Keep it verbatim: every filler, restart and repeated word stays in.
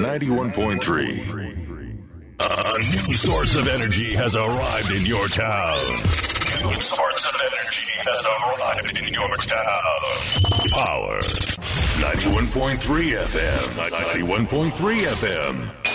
ninety-one point three. A new source of energy has arrived in your town. New source of energy has arrived in your town. Power. ninety-one point three F M. ninety-one point three F M.